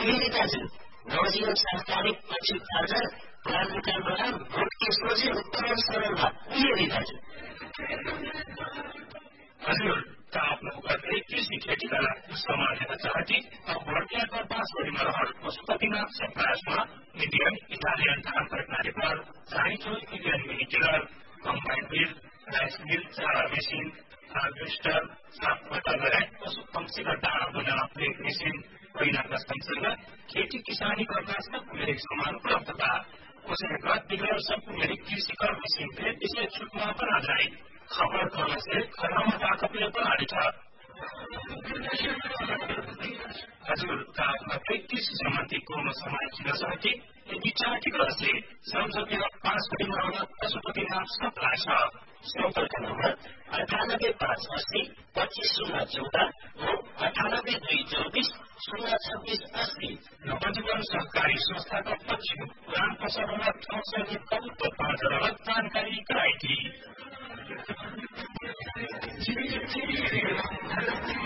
फेरि दाजु नवजीवन सहकारी पछि आज प्राधिकरणद्वारा भोट केसपछि उत्तर सरल भयो दाजु हजुर त आफ्नो गर्दै कृषि खेतीका समाजका चाहती भोटियाका 5 बढीमा रहर पशुपतिनाथ सप्ताहमा इन्डियन इटालियन धान प्रणाली पर चाइजो Indian mini tiller combine mill rice mill चारा मेसिन हार्वेस्टर सातवटा लगायत पशु पंक्षीका दाना बनाउने मेसिन पहिलाका सँगसँगै खेती किसानी गर्दा सब मिरिक सामान उपलब्धता उसका टिलर सब मिरिक कृषि कर मशीन थे इसलिए छुटमा बना जाए खबर करने से खराब ताकतले बनाने था हजुर का कृषि सम्बन्धी पूर्ण समय किन सके विचार के गर्छ संसदीय 5 परिवारमा पशुपतिनाथ सप्लाई छ सम्पर्क नम्बर 9858 2514 हो 9824 02680 नवजीवन सहकारी संस्थाका पक्ष पुरान पसलमा ठाउँसँग कबुतर पाँचर जानकारी गराएकी